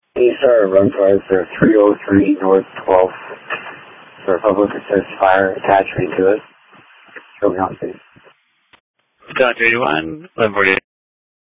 Star, run cars for 303 North 12th. The Republic says fire attachment to it. Show me on, please. Dr. 81, 1148.